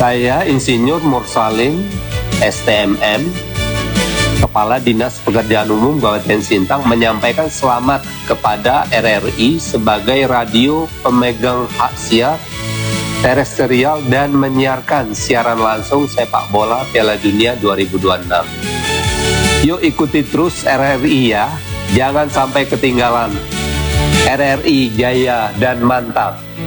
Saya Insinyur Mursalim, STMM, Kepala Dinas Pekerjaan Umum Kabupaten Sintang, menyampaikan selamat kepada RRI sebagai radio pemegang hak siar terestrial dan menyiarkan siaran langsung sepak bola Piala Dunia 2026. Yuk ikuti terus RRI ya, jangan sampai ketinggalan. RRI Jaya dan Mantap.